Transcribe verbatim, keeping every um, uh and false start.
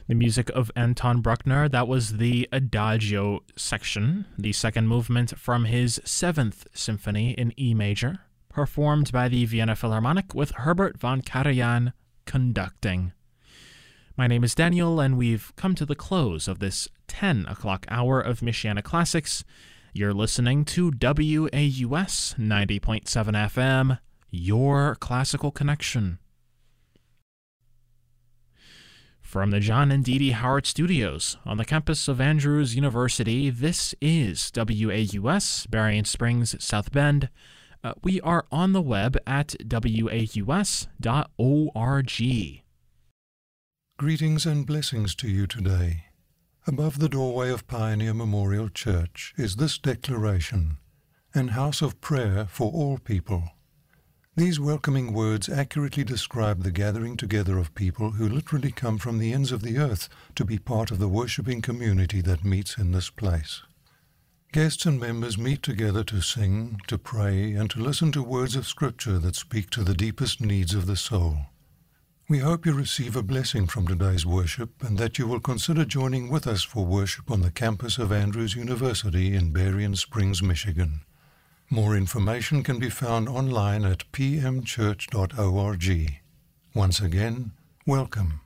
The music of Anton Bruckner, that was the Adagio section, the second movement from his Seventh Symphony in E major, performed by the Vienna Philharmonic with Herbert von Karajan conducting. My name is Daniel, and we've come to the close of this ten o'clock hour of Michiana Classics. You're listening to W A U S ninety point seven F M, your classical connection. From the John and Dee Dee Howard Studios on the campus of Andrews University, this is W A U S, Berrien Springs, South Bend. Uh, we are on the web at W A U S dot org. Greetings and blessings to you today. Above the doorway of Pioneer Memorial Church is this declaration, "An house of prayer for all people." These welcoming words accurately describe the gathering together of people who literally come from the ends of the earth to be part of the worshiping community that meets in this place. Guests and members meet together to sing, to pray, and to listen to words of Scripture that speak to the deepest needs of the soul. We hope you receive a blessing from today's worship and that you will consider joining with us for worship on the campus of Andrews University in Berrien Springs, Michigan. More information can be found online at p m church dot org. Once again, welcome.